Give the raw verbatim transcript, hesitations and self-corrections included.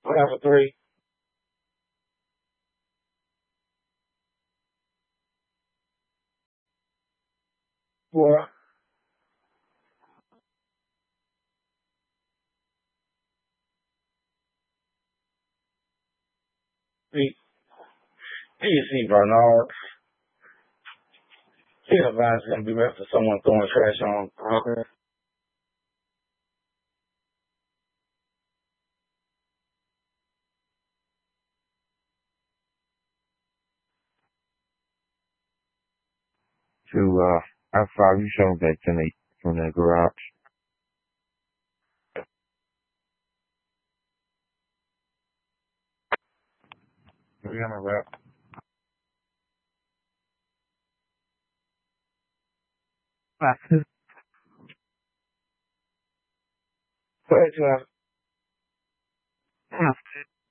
Half a three. Four. Three. Easy, Bernard. He advised gonna be ready for someone throwing trash on. Okay. To uh, F five, you showed that to me from the garage. We on a wrap. Go ahead, Travis.